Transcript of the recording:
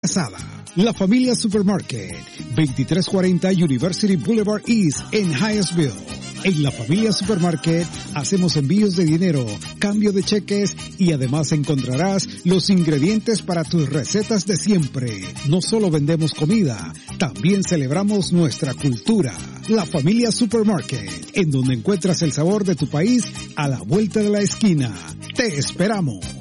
La Familia Supermarket, 2340 University Boulevard East en Hyattsville. En La Familia Supermarket hacemos envíos de dinero, cambio de cheques y además encontrarás los ingredientes para tus recetas de siempre. No solo vendemos comida, también celebramos nuestra cultura. La Familia Supermarket, en donde encuentras el sabor de tu país a la vuelta de la esquina. ¡Te esperamos!